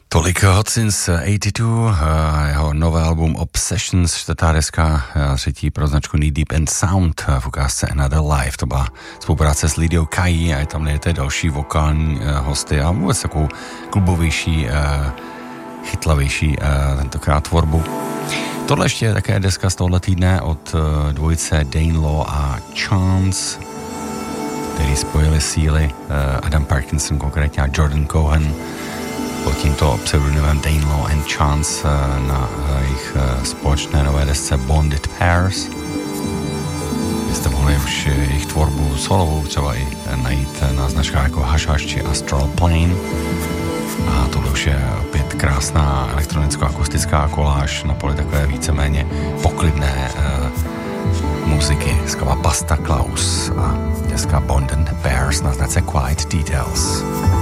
Tolik Hot Since 82, jeho nové album Obsessions, čtvrtá deska, třetí pro značku Knee Deep in Sound v ukázce Another Life. To byla spolupráce s Lidiou Kají a je tam najdete další vokální hosty a vůbec takovou klubovější, chytlavější tentokrát tvorbu. Tohle ještě je také deska z tohohle týdne od dvojice Danelaw a Chance, který spojili síly, Adam Parkinson konkrétně a Jordan Cohen pod tímto pseudonymem Danelaw and Chance na jejich společné nové desce Bonded Pairs. Vy jste mohli už jejich tvorbu solovou třeba i najít na značkách jako Hush Hush či Astral Plane. A tohle už je opět krásná elektronicko-akustická koláž na poli takové víceméně poklidné muziky. Skala Basta Klaus a deska Bonded Pairs na značce Quiet Details.